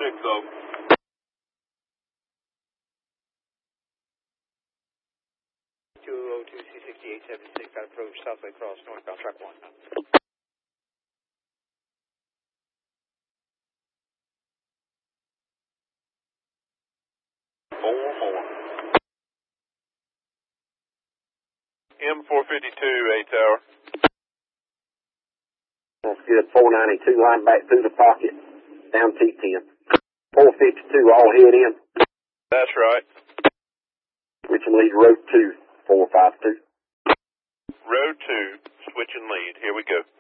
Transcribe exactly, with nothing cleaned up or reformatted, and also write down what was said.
six oh. two oh two C sixty-eight seventy-six, got approach Southway Cross, northbound track one. Four more. M four fifty-two, eight tower. That's good. four ninety-two, line back through the pocket, down T ten. four fifty-two, all head in. That's right. Switching lead, road two, four five two. Road two, switching lead. Here we go.